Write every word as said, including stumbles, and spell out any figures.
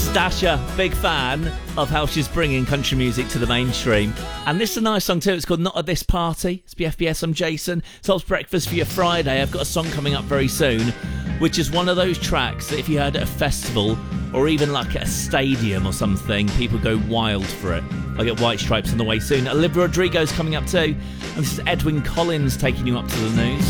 Dasha, big fan of how she's bringing country music to the mainstream. And this is a nice song too. It's called Not At This Party. It's B F B S, I'm Jason. Top's Breakfast for your Friday. I've got a song coming up very soon, which is one of those tracks that if you heard at a festival or even like at a stadium or something, people go wild for it. I'll get White Stripes on the way soon. Olivia Rodrigo's coming up too. And this is Edwyn Collins taking you up to the news.